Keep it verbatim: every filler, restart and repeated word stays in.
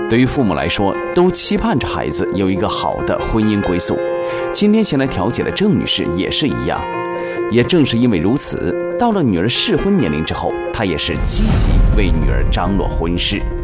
对于父母来说，都期盼着孩子有一个好的婚姻归宿。今天前来调解的郑女士也是一样。也正是因为如此，到了女儿适婚年龄之后，她也是积极为女儿张罗婚事。